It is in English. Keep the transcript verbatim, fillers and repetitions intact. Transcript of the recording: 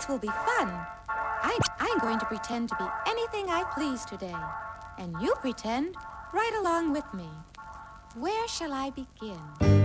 This will be fun. I, I'm going to pretend to be anything I please today. And you pretend right along with me. Where shall I begin?